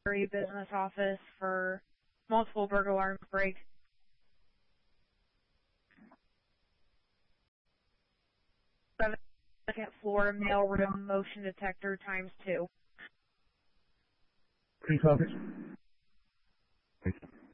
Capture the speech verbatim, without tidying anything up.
business office for multiple burglar alarms break. Second floor, mailroom, motion detector times two. Please focus.